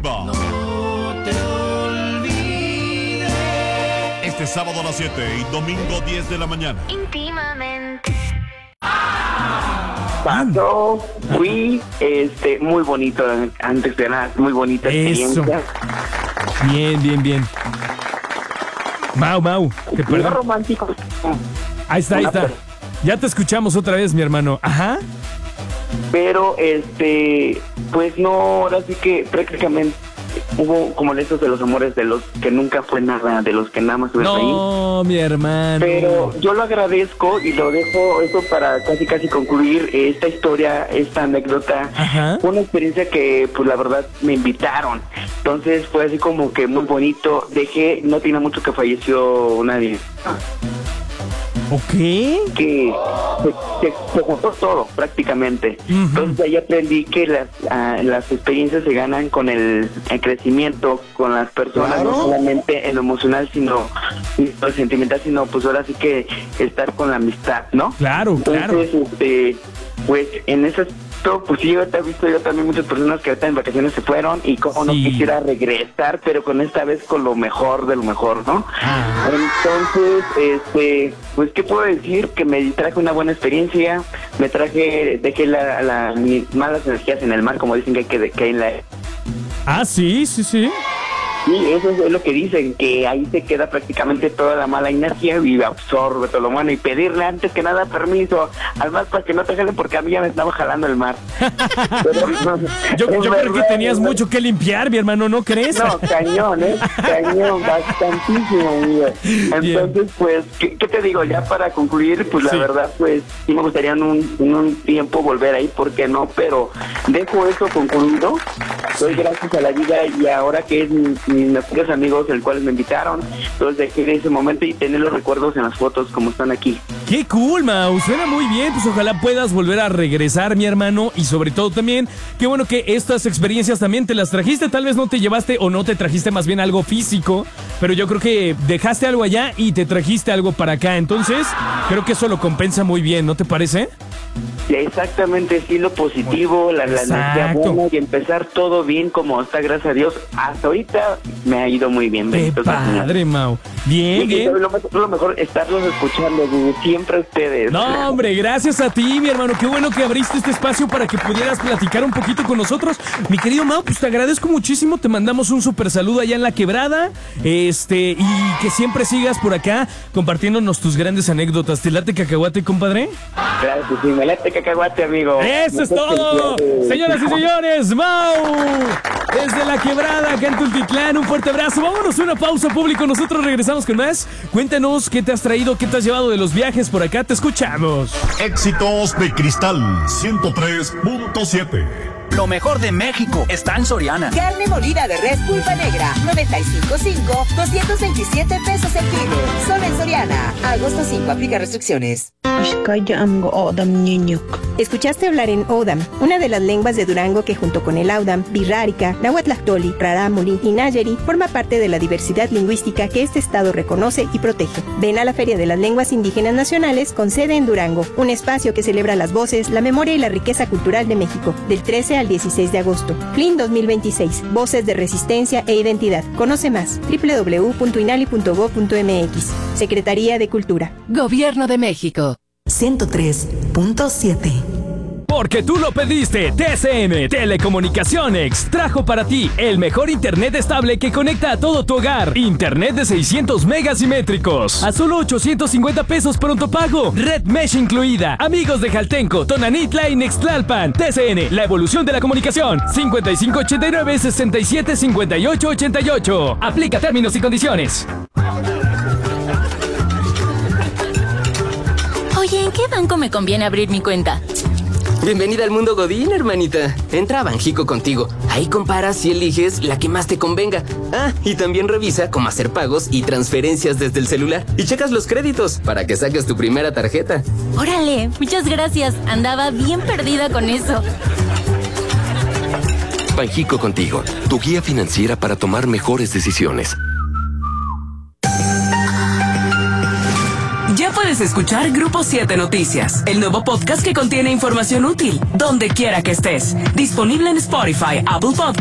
Viva. No te olvides. Este sábado a las 7 y domingo 10 de la mañana. Íntimamente. Pasó, fui, muy bonito, antes de nada, muy bonita experiencia. Bien. Mau, que Muy perdón. romántico. Ahí está. Ya te escuchamos otra vez, mi hermano. Ajá. Pero, pues no, ahora sí que prácticamente hubo como esos de los amores de los que nunca fue nada, de los que nada más estuvieron ahí. No, mi hermano. Pero yo lo agradezco y lo dejo eso para casi concluir esta historia, esta anécdota. Ajá. Fue una experiencia que, pues la verdad, me invitaron. Entonces fue así como que muy bonito. No tiene mucho que falleció nadie. Ok. Que se juntó todo prácticamente. Uh-huh. Entonces ahí aprendí que las experiencias se ganan con el crecimiento con las personas, Claro. no solamente en lo emocional, sino en lo sentimental, sino pues ahora sí que estar con la amistad, ¿no? Claro. Entonces, pues en ese pues sí, ahorita he visto yo también muchas personas que ahorita en vacaciones se fueron y como no Sí. quisiera regresar, pero con esta vez con lo mejor de lo mejor, ¿no? Ah. Entonces, pues qué puedo decir, que me traje una buena experiencia, dejé mis malas energías en el mar, como dicen que hay en la... Ah, sí. Sí, eso es lo que dicen, que ahí se queda prácticamente toda la mala energía y absorbe todo lo bueno. Y pedirle antes que nada permiso al mar para que no te jalen, porque a mí ya me estaba jalando el mar. Pero, Yo creo que tenías mucho que limpiar, mi hermano, ¿no crees? No, cañón, bastantísimo, amigo. Entonces, pues, ¿qué te digo? Ya para concluir, pues Sí. la verdad, pues, sí me gustaría en un tiempo volver ahí, ¿por qué no? Pero dejo eso concluido. Doy gracias a la vida y ahora que es mis mejores amigos, el cual me invitaron, entonces dejé ese momento y tener los recuerdos en las fotos como están aquí. ¡Qué cool, Mau! Suena muy bien, pues ojalá puedas volver a regresar, mi hermano, y sobre todo también, qué bueno que estas experiencias también te las trajiste, tal vez no te llevaste o no te trajiste más bien algo físico, pero yo creo que dejaste algo allá y te trajiste algo para acá, entonces creo que eso lo compensa muy bien, ¿no te parece? Exactamente, sí, lo positivo, la energía buena y empezar todo bien como está, gracias a Dios. Hasta ahorita me ha ido muy bien. ¡Qué padre, Mau! Bien. Lo mejor estarlos escuchando siempre a ustedes. No, hombre, gracias a ti, mi hermano. Qué bueno que abriste este espacio para que pudieras platicar un poquito con nosotros. Mi querido Mau, pues te agradezco muchísimo. Te mandamos un súper saludo allá en La Quebrada. Y que siempre sigas por acá compartiéndonos tus grandes anécdotas. ¿Te late cacahuate, compadre? Claro que sí, me late cacahuate, amigo. ¡Eso es todo! Señoras y señores, Mau, desde La Quebrada, acá en Tultitlán, un fuerte abrazo. Vámonos a una pausa, público. Nosotros regresamos con más. Cuéntanos qué te has traído, qué te has llevado de los viajes por acá. Te escuchamos. Éxitos de Cristal 103.7. Lo mejor de México está en Soriana. Carne molida de res pulpa negra, 95.5, 227 pesos el kilo. Solo en Soriana. Agosto 5, aplica restricciones. Escuchaste hablar en Odam, una de las lenguas de Durango que junto con el Audam, Birrárica, Nahuatlactoli, Rarámuri y Nayeri forma parte de la diversidad lingüística que este estado reconoce y protege. Ven a la Feria de las Lenguas Indígenas Nacionales con sede en Durango, un espacio que celebra las voces, la memoria y la riqueza cultural de México, del 13 al 16 de agosto. FLIN 2026, Voces de Resistencia e Identidad. Conoce más, www.inali.gov.mx. Secretaría de Cultura. Gobierno de México. 103.7. Porque tú lo pediste, TCM Telecomunicaciones trajo para ti el mejor internet estable que conecta a todo tu hogar. Internet de 600 megas simétricos a solo 850 pesos pronto pago. Red Mesh incluida. Amigos de Jaltenco, Tonanitla y Nextlalpan. TCN, la evolución de la comunicación. 5589-675888. Aplica términos y condiciones. Oye, ¿en qué banco me conviene abrir mi cuenta? Bienvenida al mundo Godín, hermanita. Entra a Banjico contigo. Ahí comparas y eliges la que más te convenga. Ah, y también revisa cómo hacer pagos y transferencias desde el celular. Y checas los créditos para que saques tu primera tarjeta. Órale, muchas gracias. Andaba bien perdida con eso. Banjico contigo, tu guía financiera para tomar mejores decisiones. Ya puedes escuchar Grupo 7 Noticias, el nuevo podcast que contiene información útil, donde quiera que estés. Disponible en Spotify, Apple Podcasts